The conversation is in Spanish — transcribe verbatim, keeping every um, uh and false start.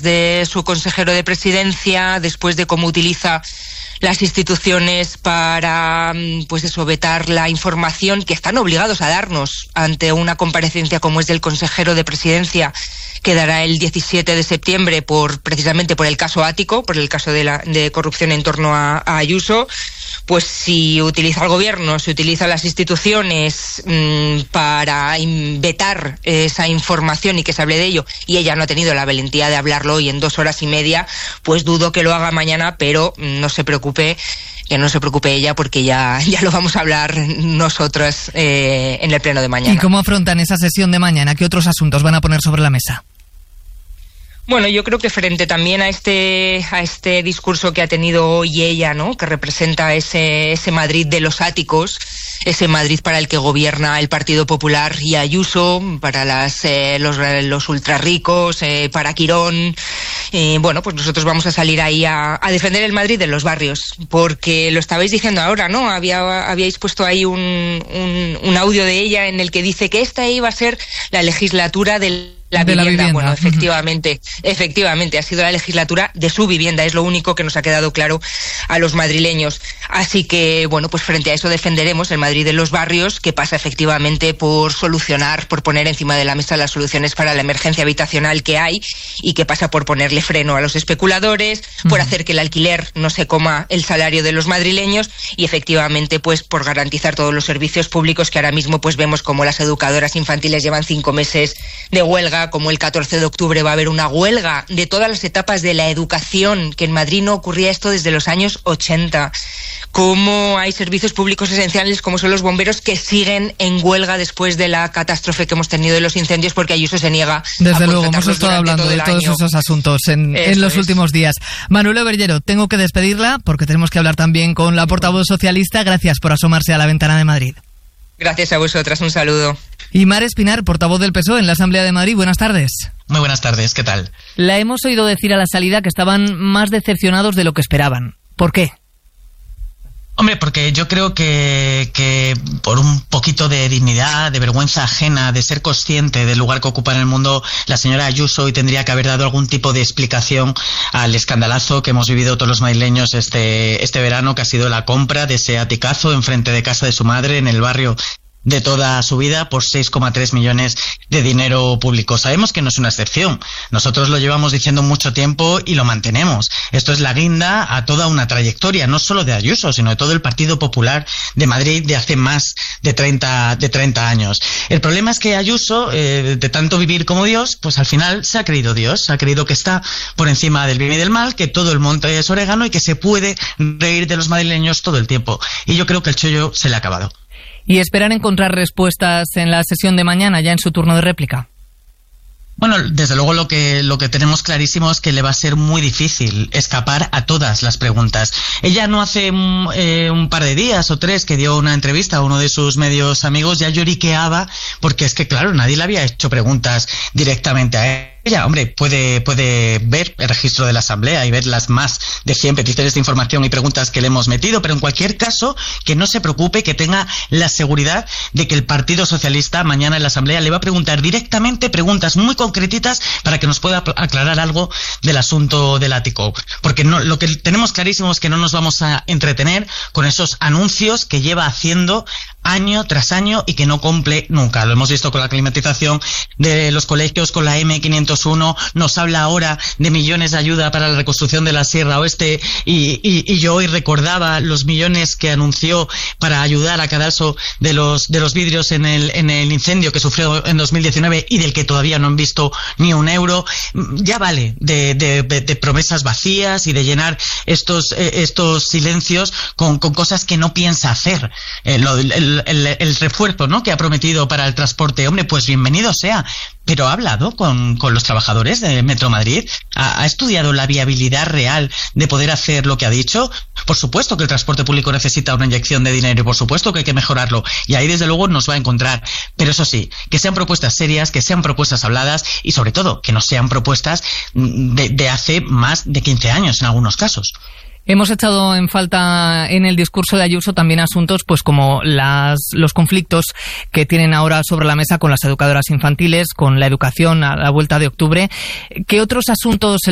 de su consejero de presidencia, después de cómo utiliza las instituciones para, pues eso, vetar la información que están obligados a darnos ante una comparecencia como es del consejero de presidencia, que dará el diecisiete de septiembre por precisamente por el caso Ático, por el caso de, la, de corrupción en torno a, a Ayuso. Pues si utiliza el gobierno, si utiliza las instituciones mmm, para vetar esa información y que se hable de ello, y ella no ha tenido la valentía de hablarlo hoy en dos horas y media, pues dudo que lo haga mañana, pero no se preocupe, que no se preocupe ella, porque ya, ya lo vamos a hablar nosotros eh, en el pleno de mañana. ¿Y cómo afrontan esa sesión de mañana? ¿Qué otros asuntos van a poner sobre la mesa? Bueno, yo creo que frente también a este a este discurso que ha tenido hoy ella, ¿no?, que representa ese ese Madrid de los áticos, ese Madrid para el que gobierna el Partido Popular y Ayuso, para las eh, los, los ultrarricos, eh, para Quirón. Eh, bueno, pues nosotros vamos a salir ahí a, a defender el Madrid de los barrios, porque lo estabais diciendo ahora, ¿no? Había, habíais puesto ahí un, un, un audio de ella en el que dice que esta iba a ser la legislatura del La vivienda. la vivienda, bueno, efectivamente, efectivamente, ha sido la legislatura de su vivienda, es lo único que nos ha quedado claro a los madrileños. Así que, bueno, pues frente a eso defenderemos el Madrid de los barrios, que pasa efectivamente por solucionar, por poner encima de la mesa las soluciones para la emergencia habitacional que hay, y que pasa por ponerle freno a los especuladores, uh-huh. por hacer que el alquiler no se coma el salario de los madrileños, y efectivamente, pues por garantizar todos los servicios públicos que ahora mismo pues vemos como las educadoras infantiles llevan cinco meses de huelga, como el catorce de octubre va a haber una huelga de todas las etapas de la educación, que en Madrid no ocurría esto desde los años ochenta, como hay servicios públicos esenciales como son los bomberos que siguen en huelga después de la catástrofe que hemos tenido de los incendios, porque Ayuso se niega Desde a luego, hemos estado hablando de todos año. esos asuntos en, en los es. últimos días. Manuela Berllero, tengo que despedirla porque tenemos que hablar también con la portavoz socialista. Gracias por asomarse a la ventana de Madrid. Gracias a vosotras, un saludo. Y Mar Espinar, portavoz del P S O E en la Asamblea de Madrid. Buenas tardes. Muy buenas tardes, ¿qué tal? La hemos oído decir a la salida que estaban más decepcionados de lo que esperaban. ¿Por qué? Hombre, porque yo creo que, que por un poquito de dignidad, de vergüenza ajena, de ser consciente del lugar que ocupa en el mundo, la señora Ayuso hoy tendría que haber dado algún tipo de explicación al escandalazo que hemos vivido todos los madrileños este, este verano, que ha sido la compra de ese aticazo enfrente de casa de su madre en el barrio de toda su vida por seis coma tres millones de dinero público. Sabemos que no es una excepción. Nosotros lo llevamos diciendo mucho tiempo y lo mantenemos. Esto es la guinda a toda una trayectoria, no solo de Ayuso, sino de todo el Partido Popular de Madrid de hace más de treinta, de treinta años. El problema es que Ayuso, eh, de tanto vivir como Dios, pues al final se ha creído Dios, se ha creído que está por encima del bien y del mal, que todo el monte es orégano y que se puede reír de los madrileños todo el tiempo. Y yo creo que el chollo se le ha acabado. ¿Y esperan encontrar respuestas en la sesión de mañana, ya en su turno de réplica? Bueno, desde luego lo que lo que tenemos clarísimo es que le va a ser muy difícil escapar a todas las preguntas. Ella no hace eh, un par de días o tres que dio una entrevista a uno de sus medios amigos, ya lloriqueaba, porque es que claro, nadie le había hecho preguntas directamente a él. Ella, hombre, puede, puede ver el registro de la Asamblea y ver las más de cien peticiones de información y preguntas que le hemos metido, pero en cualquier caso, que no se preocupe, que tenga la seguridad de que el Partido Socialista mañana en la Asamblea le va a preguntar directamente preguntas muy concretitas para que nos pueda aclarar algo del asunto del ático. Porque no, lo que tenemos clarísimo es que no nos vamos a entretener con esos anuncios que lleva haciendo año tras año y que no cumple nunca. Lo hemos visto con la climatización de los colegios, con la eme quinientos uno, nos habla ahora de millones de ayuda para la reconstrucción de la Sierra Oeste y, y, y yo hoy recordaba los millones que anunció para ayudar a Cadalso de los de los vidrios en el en el incendio que sufrió en dos mil diecinueve y del que todavía no han visto ni un euro. Ya vale de, de, de, de promesas vacías y de llenar estos eh, estos silencios con, con cosas que no piensa hacer. Eh, lo, el, el, el refuerzo, ¿no?, que ha prometido para el transporte, hombre, pues bienvenido sea. Pero ha hablado con, con los trabajadores de Metro Madrid, ¿Ha, ha estudiado la viabilidad real de poder hacer lo que ha dicho. Por supuesto que el transporte público necesita una inyección de dinero y por supuesto que hay que mejorarlo y ahí desde luego nos va a encontrar, pero eso sí, que sean propuestas serias, que sean propuestas habladas y sobre todo que no sean propuestas de, de hace más de quince años en algunos casos. Hemos echado en falta en el discurso de Ayuso también asuntos pues como las, los conflictos que tienen ahora sobre la mesa con las educadoras infantiles, con la educación a la vuelta de octubre. ¿Qué otros asuntos